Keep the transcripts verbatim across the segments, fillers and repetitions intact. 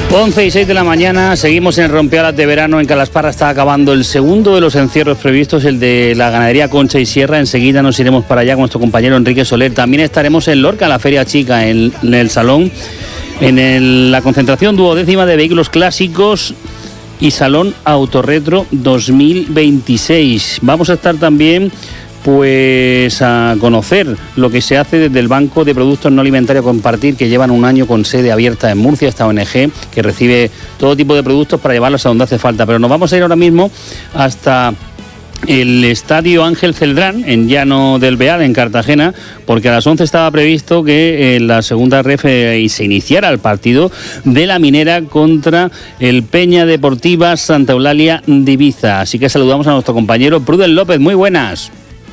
once y seis de la mañana, seguimos en Rompeolas de verano. En Calasparra está acabando el segundo de los encierros previstos, el de la ganadería Concha y Sierra. Enseguida nos iremos para allá con nuestro compañero Enrique Soler. También estaremos en Lorca, en la Feria Chica, en, en el Salón, en el, la concentración duodécima de vehículos clásicos y Salón Autorretro dos mil veintiséis. Vamos a estar también pues a conocer lo que se hace desde el Banco de Productos No Alimentarios Compartir, que llevan un año con sede abierta en Murcia, esta O N G que recibe todo tipo de productos para llevarlos a donde hace falta. Pero nos vamos a ir ahora mismo hasta el Estadio Ángel Celdrán, en Llano del Beal, en Cartagena, porque a las once estaba previsto que en la segunda ref eh, se iniciara el partido de la Minera contra el Peña Deportiva Santa Eulalia de Ibiza. Así que saludamos a nuestro compañero Pruden López. Muy buenas.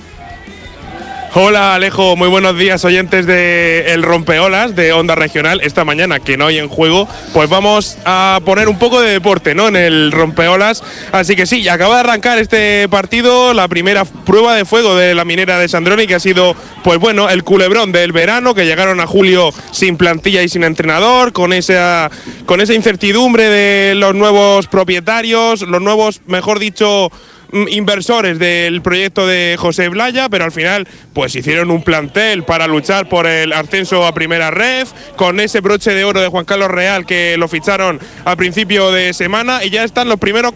Hola Alejo, muy buenos días oyentes de El Rompeolas de Onda Regional. Esta mañana, que no hay en juego, pues vamos a poner un poco de deporte, ¿no?, en el Rompeolas. Así que sí, acaba de arrancar este partido, la primera prueba de fuego de la Minera de Sandroni, que ha sido, pues bueno, el culebrón del verano, que llegaron a julio sin plantilla y sin entrenador, con esa, con esa incertidumbre de los nuevos propietarios, los nuevos, mejor dicho, inversores del proyecto de José Blaya, pero al final pues hicieron un plantel para luchar por el ascenso a primera ref, con ese broche de oro de Juan Carlos Real, que lo ficharon a principio de semana, y ya están los primeros